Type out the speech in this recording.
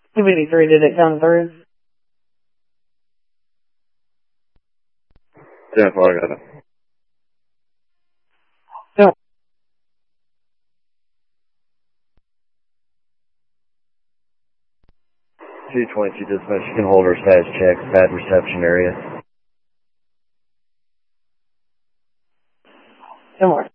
283, did it come through? 10-4, I got it. No. 222 dispatch, you can hold her status check, bad reception area. 10 more.